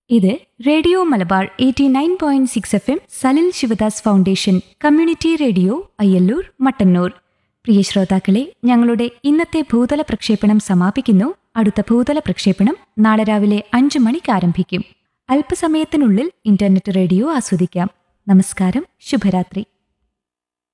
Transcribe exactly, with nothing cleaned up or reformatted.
ഇത് radio Malabar eighty nine point six F M Salil Sivadas foundation community radio Ayyallur Mattannur. പ്രിയ ശ്രോതാക്കളെ, ഞങ്ങളുടെ ഇന്നത്തെ ഭൂതല പ്രക്ഷേപണം സമാപിക്കുന്നു. അടുത്ത ഭൂതല പ്രക്ഷേപണം നാളെ രാവിലെ അഞ്ചു മണിക്ക് ആരംഭിക്കും. അല്പസമയത്തിനുള്ളിൽ ഇന്റർനെറ്റ് റേഡിയോ ആസ്വദിക്കാം. നമസ്കാരം, ശുഭരാത്രി.